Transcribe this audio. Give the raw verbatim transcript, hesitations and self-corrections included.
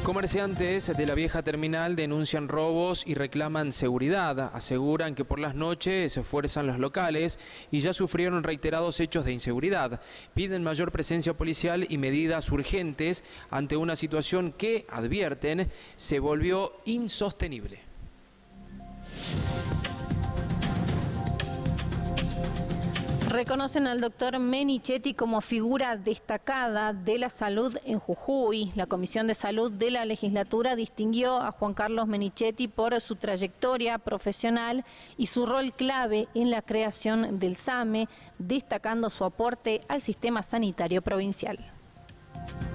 Comerciantes de la vieja terminal denuncian robos y reclaman seguridad. Aseguran que por las noches se fuerzan los locales y ya sufrieron reiterados hechos de inseguridad. Piden mayor presencia policial y medidas urgentes ante una situación que, advierten, se volvió insostenible. Reconocen al doctor Menichetti como figura destacada de la salud en Jujuy. La Comisión de Salud de la legislatura distinguió a Juan Carlos Menichetti por su trayectoria profesional y su rol clave en la creación del SAME, destacando su aporte al sistema sanitario provincial.